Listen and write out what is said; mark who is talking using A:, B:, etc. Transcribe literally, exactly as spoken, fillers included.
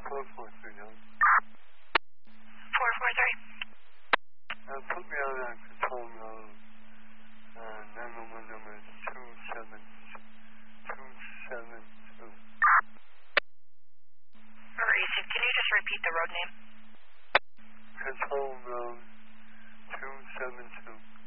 A: four four three, huh?
B: four four three.
A: Uh, put me on that control mode. Uh, nine one one number is two seven two seven two.
B: Maurice, can you just repeat the road name?
A: Control mode two seven two.